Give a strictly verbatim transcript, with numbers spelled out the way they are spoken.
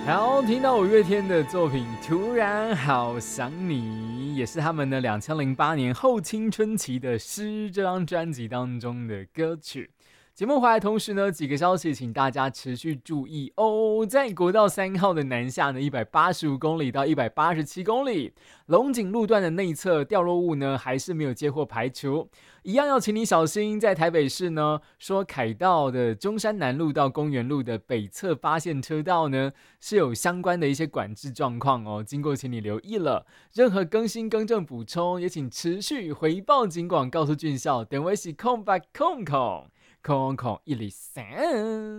好，听到五月天的作品《突然好想你》，也是他们的两千零八年后青春期的《诗》这张专辑当中的歌曲。节目回来同时呢，几个消息请大家持续注意哦。在国道三号的南下呢，一百八十五公里到一百八十七公里，龙井路段的内侧掉落物呢还是没有接获排除，一样要请你小心。在台北市呢，说凯道的中山南路到公园路的北侧发现车道呢是有相关的一些管制状况哦，经过请你留意了。任何更新更正补充，也请持续回报警广告诉俊孝，点位是空白空空。空空一零三。